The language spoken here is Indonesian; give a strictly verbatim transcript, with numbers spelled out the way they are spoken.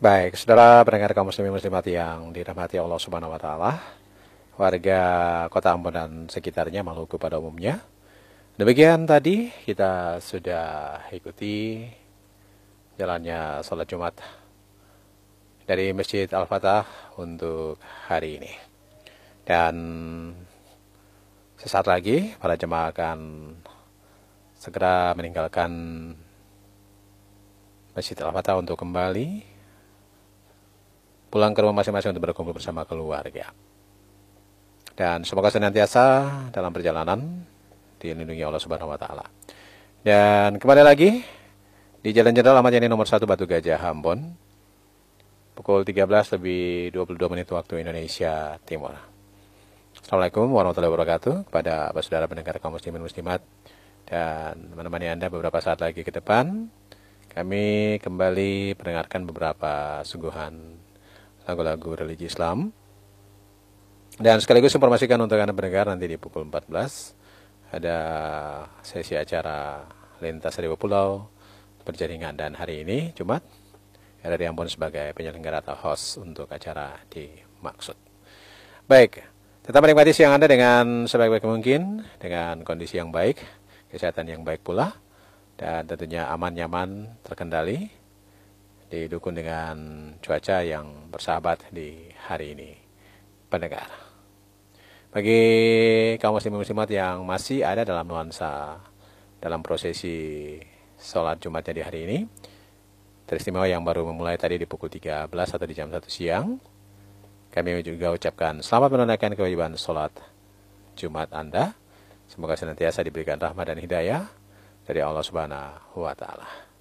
Baik, saudara pendengar kaum muslimin muslimat yang dirahmati Allah Subhanahu wa taala, warga Kota Ambon dan sekitarnya, Maluku pada umumnya. Demikian tadi kita sudah ikuti jalannya sholat Jumat dari Masjid Al-Fatah untuk hari ini. Dan sesaat lagi para jemaah akan segera meninggalkan Masjid Al-Fatah untuk kembali pulang ke rumah masing-masing untuk berkumpul bersama keluarga. Dan semoga senantiasa dalam perjalanan dilindungi Allah Subhanahu wa taala. Dan kembali lagi di Jalan Jenderal Ahmad Yani nomor satu Batu Gajah, Ambon. Pukul tiga belas lebih dua puluh dua menit waktu Indonesia Timur. Assalamualaikum warahmatullahi wabarakatuh kepada Bapak Saudara pendengar kaum muslimin muslimat, dan menemani Anda beberapa saat lagi ke depan. Kami kembali mendengarkan beberapa sungguhan lagu-lagu religi Islam. Dan sekaligus informasikan untuk Anda pendengar, nanti di pukul empat belas ada sesi acara lintas seribu pulau berjaringan, dan hari ini Jumat R R I Ambon sebagai penyelenggara atau host untuk acara dimaksud. Baik, tetap menikmati siang Anda dengan sebaik-baik mungkin, dengan kondisi yang baik, kesehatan yang baik pula, dan tentunya aman, nyaman, terkendali, didukung dengan cuaca yang bersahabat di hari ini, pendengar. Bagi kaum muslimin muslimat yang masih ada dalam nuansa dalam prosesi sholat Jumatnya di hari ini, teristimewa yang baru memulai tadi di pukul tiga belas atau di jam satu siang, kami juga ucapkan selamat menunaikan kewajiban sholat Jumat Anda. Semoga senantiasa diberikan rahmat dan hidayah dari Allah Subhanahu wa taala.